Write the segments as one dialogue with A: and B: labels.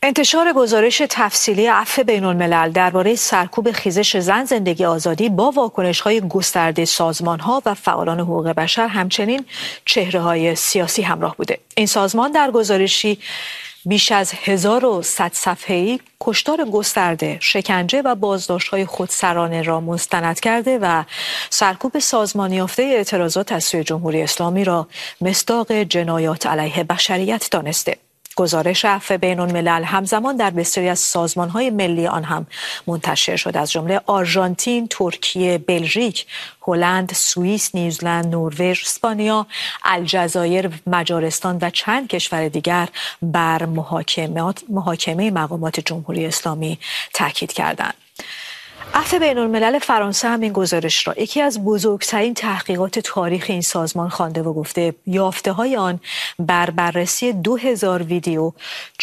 A: انتشار گزارش تفصیلی عفو بین‌الملل درباره سرکوب خیزش زن زندگی آزادی با واکنش‌های گسترده سازمان‌ها و فعالان حقوق بشر همچنین چهره‌های سیاسی همراه بوده. این سازمان در گزارشی بیش از 1100 صفحه‌ای کشتار گسترده، شکنجه و بازداشت‌های خودسرانه را مستند کرده و سرکوب سازمانی یافته اعتراضات از سوی جمهوری اسلامی را مصداق جنایات علیه بشریت دانسته. گزارش عفو بین‌الملل همزمان در بسیاری از سازمان‌های ملی آن هم منتشر شد، از جمله آرژانتین، ترکیه، بلژیک، هلند، سوئیس، نیوزلند، نروژ، اسپانیا، الجزایر، مجارستان و چند کشور دیگر بر محاکمه مقامات جمهوری اسلامی تاکید کردند. عفو بین‌الملل فرانسه هم این گزارش را یکی از بزرگترین تحقیقات تاریخ این سازمان خوانده و گفته یافته‌های آن بر بررسی 2000 ویدیو،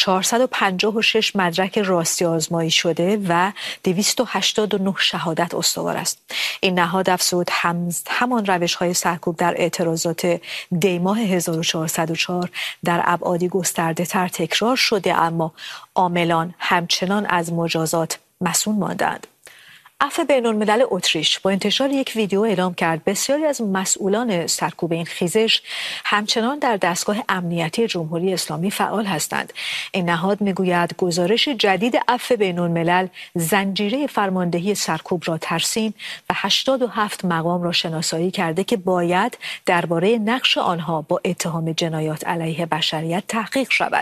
A: 456 مدرک راستی آزمایی شده و 289 شهادت استوار است. این نهاد افزود همان روش‌های سرکوب در اعتراضات دی‌ماه 1404 در ابعادی گسترده‌تر تکرار شده، اما عاملان همچنان از مجازات مسئول ماندند. عفو بین‌الملل اتریش با انتشار یک ویدیو اعلام کرد بسیاری از مسئولان سرکوب این خیزش همچنان در دستگاه امنیتی جمهوری اسلامی فعال هستند. این نهاد میگوید گزارش جدید عفو بین‌الملل زنجیره فرماندهی سرکوب را ترسیم و 87 مقام را شناسایی کرده که باید درباره نقش آنها با اتهام جنایات علیه بشریت تحقیق شود.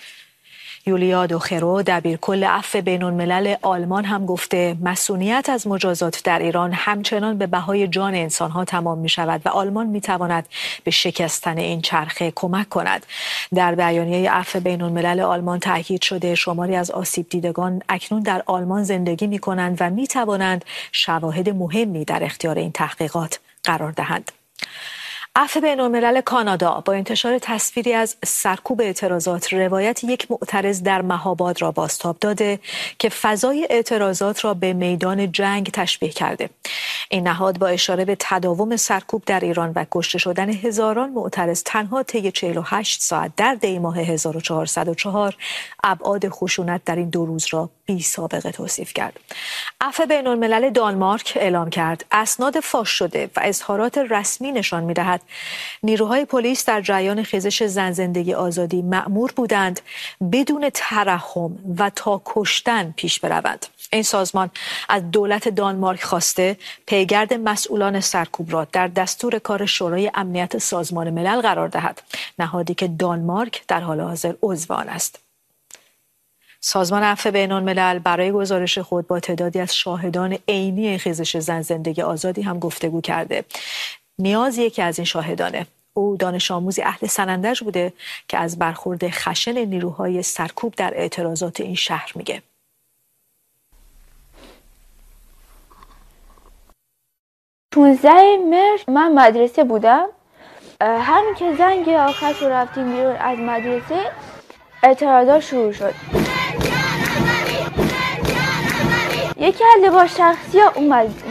A: یولیا دوخرو دبیرکل عفو بین‌الملل آلمان هم گفته مسئولیت از مجازات در ایران همچنان به بهای جان انسانها تمام می شود و آلمان می تواند به شکستن این چرخه کمک کند. در بیانیه عفو بین‌الملل آلمان تاکید شده شماری از آسیب دیدگان اکنون در آلمان زندگی می کنند و می توانند شواهد مهمی در اختیار این تحقیقات قرار دهند. عفو بین‌الملل کانادا با انتشار تصویری از سرکوب اعتراضات روایت یک معترض در مهاباد را بازتاب داده که فضای اعتراضات را به میدان جنگ تشبیه کرده. این نهاد با اشاره به تداوم سرکوب در ایران و کشته شدن هزاران معترض تنها طی 48 ساعت در دی‌ماه 1404 ابعاد خشونت در این 2 روز را بی سابقه توصیف کرد. عفو بین‌الملل دانمارک اعلام کرد اسناد فاش شده و اظهارات رسمی نشان می‌دهد نیروهای پلیس در جریان خیزش زن زندگی آزادی مأمور بودند بدون ترحم و تا کشتن پیش بروند. این سازمان از دولت دانمارک خواسته پیگرد مسئولان سرکوب را در دستور کار شورای امنیت سازمان ملل قرار دهد، نهادی که دانمارک در حال حاضر عضو آن است. سازمان عفو بین‌الملل برای گزارش خود با تعدادی از شاهدان عینی خیزش زن زندگی آزادی هم گفتگو کرده. نیاز یکی از این شاهدانه. او دانش آموزی اهل سنندج بوده که از برخورد خشن نیروهای سرکوب در اعتراضات این شهر میگه.
B: 15 مهر من مدرسه بودم. همین که زنگ آخر رو رفتیم بیرون از مدرسه اعتراضات شروع شد. یکی از لباس شخصی ها اومد